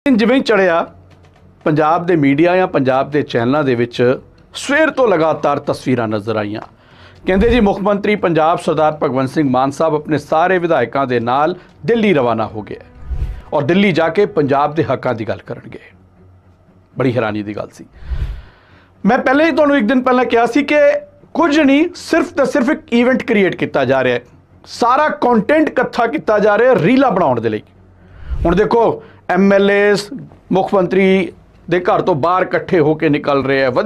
ਜਿਵੇਂ ਹੀ ਚੜਿਆ ਪੰਜਾਬ ਦੇ ਮੀਡੀਆ ਜਾਂ ਪੰਜਾਬ ਦੇ ਚੈਨਲਾਂ ਦੇ ਵਿੱਚ ਸਵੇਰ ਤੋਂ ਲਗਾਤਾਰ ਤਸਵੀਰਾਂ ਨਜ਼ਰ ਆਈਆਂ। ਕਹਿੰਦੇ ਜੀ ਮੁੱਖ ਮੰਤਰੀ ਪੰਜਾਬ ਸਰਦਾਰ ਭਗਵੰਤ ਸਿੰਘ ਮਾਨ ਸਾਹਿਬ ਆਪਣੇ ਸਾਰੇ ਵਿਧਾਇਕਾਂ ਦੇ ਨਾਲ ਦਿੱਲੀ ਰਵਾਨਾ ਹੋ ਗਏ ਔਰ ਦਿੱਲੀ ਜਾ ਕੇ ਪੰਜਾਬ ਦੇ ਹੱਕਾਂ ਦੀ ਗੱਲ ਕਰਨਗੇ। ਬੜੀ ਹੈਰਾਨੀ ਦੀ ਗੱਲ ਸੀ। ਮੈਂ ਪਹਿਲੇ ਹੀ ਤੁਹਾਨੂੰ ਇੱਕ ਦਿਨ ਪਹਿਲਾਂ ਕਿਹਾ ਸੀ ਕਿ ਕੁਝ ਨਹੀਂ, ਸਿਰਫ ਤੇ ਸਿਰਫ ਇੱਕ ਇਵੈਂਟ ਕ੍ਰੀਏਟ ਕੀਤਾ ਜਾ ਰਿਹਾ ਹੈ, ਸਾਰਾ ਕੰਟੈਂਟ ਇਕੱਠਾ ਕੀਤਾ ਜਾ ਰਿਹਾ ਰੀਲਾਂ ਬਣਾਉਣ ਦੇ ਲਈ। ਹੁਣ ਦੇਖੋ MLAs ਮੁੱਖ ਮੰਤਰੀ ਦੇ ਘਰ ਤੋਂ ਬਾਹਰ ਇਕੱਠੇ ਹੋ ਕੇ ਨਿਕਲ ਰਹੇ ਆ।